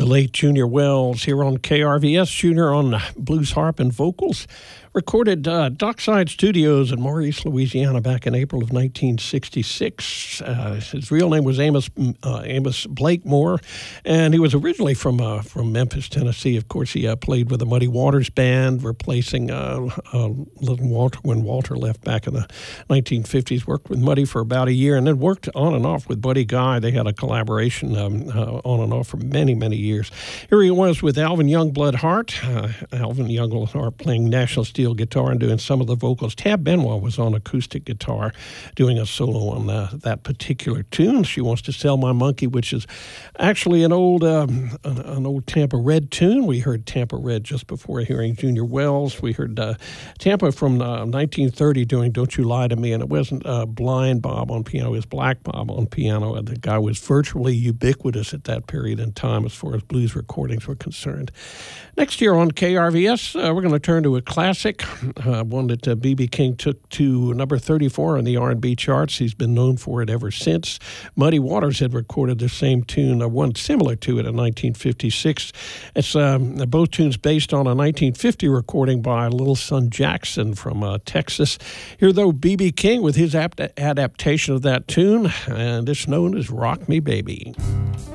The late Junior Wells here on KRVS. Junior on blues harp and vocals. Recorded Dockside Studios in Maurice, Louisiana back in April of 1966. His real name was Amos Blakemore, and he was originally from Memphis, Tennessee. Of course, he played with the Muddy Waters Band, replacing Little Walter when Walter left back in the 1950s. Worked with Muddy for about a year, and then worked on and off with Buddy Guy. They had a collaboration on and off for many, many years. Here he was with Alvin Youngblood Hart. Alvin Youngblood Hart playing National Steel guitar and doing some of the vocals. Tab Benoit was on acoustic guitar doing a solo on that particular tune. She Wants to Sell My Monkey, which is actually an old Tampa Red tune. We heard Tampa Red just before hearing Junior Wells. We heard Tampa from 1930 doing Don't You Lie to Me, and it wasn't Blind Bob on piano, it was Black Bob on piano, and the guy was virtually ubiquitous at that period in time as far as blues recordings were concerned. Next year on KRVS, we're going to turn to a classic, one that B.B. King took to number 34 on the R&B charts. He's been known for it ever since. Muddy Waters had recorded the same tune, one similar to it in 1956. It's both tunes based on a 1950 recording by Little Son Jackson from Texas. Here, though, B.B. King with his adaptation of that tune, and it's known as Rock Me Baby.